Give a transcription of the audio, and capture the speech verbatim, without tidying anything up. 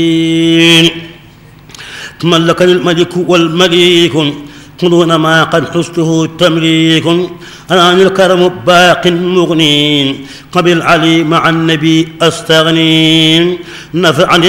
تملكني الملك والمليك دون ما قد حسته تمليك أنا الكرم باق مغني قبل علي مع النبي أستغني نفعني